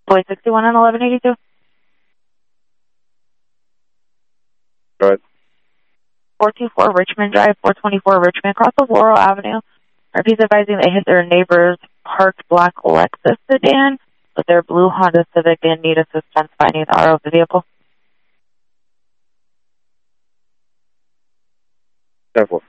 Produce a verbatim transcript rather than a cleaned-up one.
Boy sixty-one and eleven eighty-two. Go ahead. four two four Richmond Drive, four twenty-four Richmond, across of Laurel Avenue. R P's advising they hit their neighbor's parked black Lexus sedan with their blue Honda Civic and need assistance finding the auto of the vehicle. ten four.